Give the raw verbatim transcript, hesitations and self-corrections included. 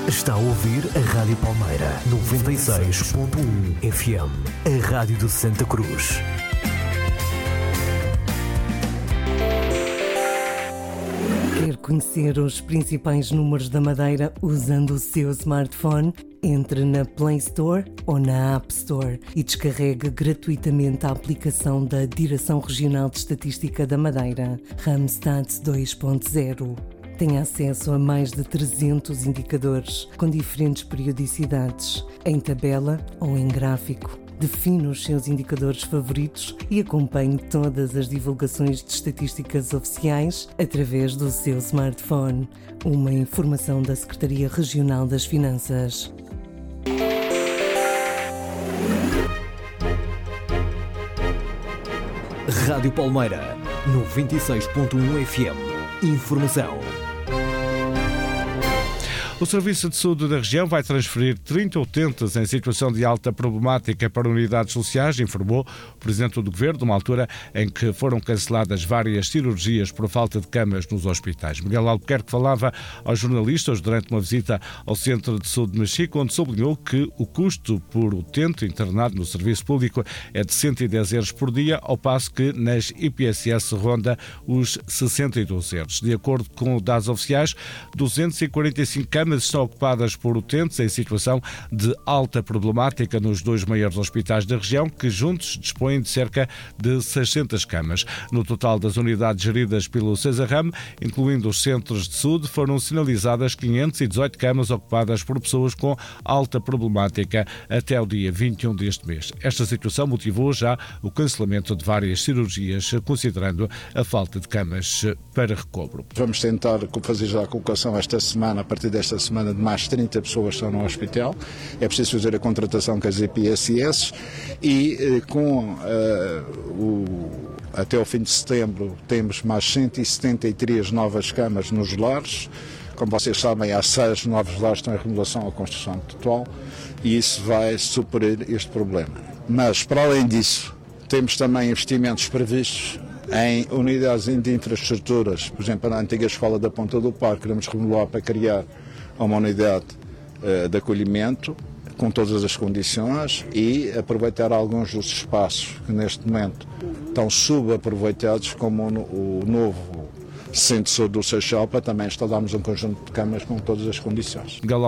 Está a ouvir a Rádio Palmeira, noventa e seis ponto um F M, a Rádio de Santa Cruz. Quer conhecer os principais números da Madeira usando o seu smartphone? Entre na Play Store ou na App Store e descarregue gratuitamente a aplicação da Direção Regional de Estatística da Madeira, Ramstat dois ponto zero. Tem acesso a mais de trezentos indicadores com diferentes periodicidades, em tabela ou em gráfico. Define os seus indicadores favoritos e acompanhe todas as divulgações de estatísticas oficiais através do seu smartphone. Uma informação da Secretaria Regional das Finanças. Rádio Palmeira, noventa e seis ponto um F M. Informação. O Serviço de Saúde da região vai transferir trinta utentes em situação de alta problemática para unidades sociais, informou o Presidente do Governo, numa altura em que foram canceladas várias cirurgias por falta de camas nos hospitais. Miguel Albuquerque falava aos jornalistas durante uma visita ao Centro de Saúde de Mexico, onde sublinhou que o custo por utente internado no serviço público é de cento e dez euros por dia, ao passo que nas I P S S ronda os sessenta e dois euros. De acordo com dados oficiais, duzentas e quarenta e cinco camas estão ocupadas por utentes em situação de alta problemática nos dois maiores hospitais da região, que juntos dispõem de cerca de seiscentas camas. No total das unidades geridas pelo Cesarram, incluindo os centros de saúde, foram sinalizadas quinhentas e dezoito camas ocupadas por pessoas com alta problemática até o dia vinte e um deste mês. Esta situação motivou já o cancelamento de várias cirurgias, considerando a falta de camas para recobro. Vamos tentar fazer já a colocação esta semana, a partir desta semana, de mais trinta pessoas que estão no hospital. É preciso fazer a contratação com as I P S S e com uh, o, até o fim de setembro temos mais cento e setenta e três novas camas nos lares. Como vocês sabem, há seis novos lares que estão em remodelação ou construção total e isso vai superar este problema. Mas, para além disso, temos também investimentos previstos em unidades de infraestruturas. Por exemplo, na antiga escola da Ponta do Parque, queremos remodelar para criar uma unidade uh, de acolhimento com todas as condições e aproveitar alguns dos espaços que neste momento estão subaproveitados, como o, o novo Centro de Saúde do Seixal, para também instalarmos um conjunto de camas com todas as condições.